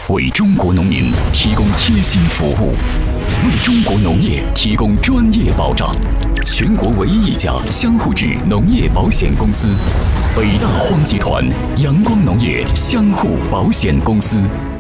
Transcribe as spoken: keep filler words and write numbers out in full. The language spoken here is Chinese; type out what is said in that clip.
为中国农民提供贴心服务，为中国农业提供专业保障。全国唯一一家相互制农业保险公司——北大荒集团阳光农业相互保险公司。